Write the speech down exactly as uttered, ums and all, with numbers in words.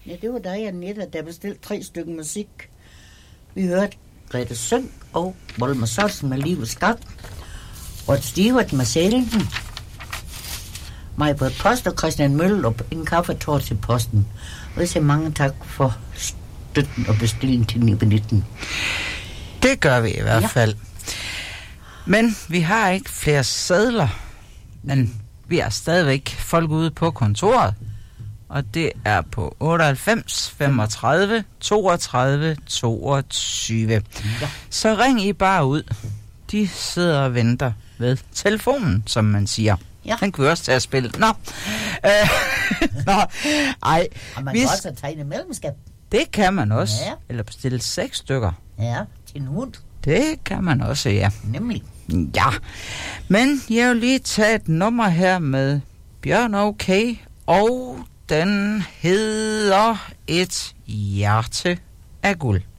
Ja, det var dig, Annette, der bestilte tre stykker musik. Vi hørte Grete Søng og Volmer Sørensen med Livets Gang. Rødt Stewart med Sælgen. Majbert Post og Christian Møllerup, en kaffetår til posten. Og jeg siger mange tak for støtten og bestillingen til ni nitten. Det gør vi i hvert Ja. fald. Men vi har ikke flere sedler, men vi er stadigvæk folk ude på kontoret. Og det er på otteoghalvfems femogtredive toogtredive toogtyve. Ja. Så ring I bare ud. De sidder og venter ved telefonen, som man siger. Ja. Den kan vi også tage at spille. Nå. Øh, Nå. Ej. Og man Vi, kan også tegne medlemskab. det kan man også. Ja. Eller bestille seks stykker. Ja, til en hund. Det kan man også, ja. Nemlig. Ja. Men jeg vil lige tage et nummer her med Bjørn Okay. Og den hedder Et hjerte af guld.